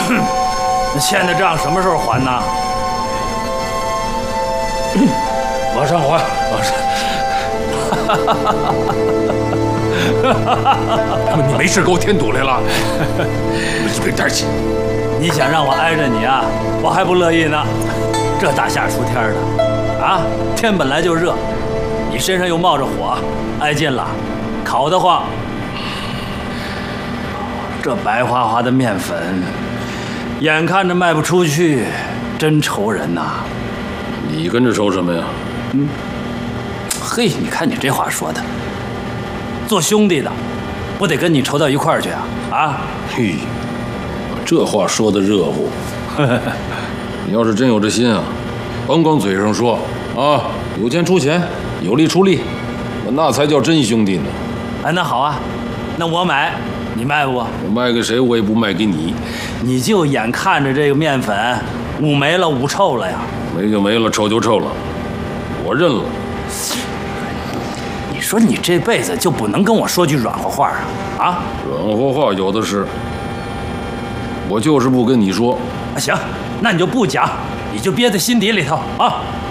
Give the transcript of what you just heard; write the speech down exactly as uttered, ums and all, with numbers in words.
那欠的账什么时候还呢？ 马上还，马上。你没事给我添堵来了？别担心。 你想让我挨着你啊，我还不乐意呢。这大夏初天的，啊，天本来就热，你身上又冒着火，挨近了，烤得慌。这白花花的面粉，眼看着卖不出去，真愁人呐。 你跟着愁什么呀？ 嗯，嘿，你看你这话说的，做兄弟的，不得跟你愁到一块儿去啊？啊？ 嘿，这话说的热乎。你要是真有这心啊，甭光嘴上说啊，有钱出钱，有力出力，那才叫真兄弟呢。 哎，那好啊，那我买，你卖不？ 我卖给谁，我也不卖给你。 你就眼看着这个面粉捂没了，捂臭了呀？ 没就没了，臭就臭了，我认了。 你说你这辈子就不能跟我说句软和话啊？啊？ 软和话有的是，我就是不跟你说。 行，那你就不讲，你就憋在心底里头啊。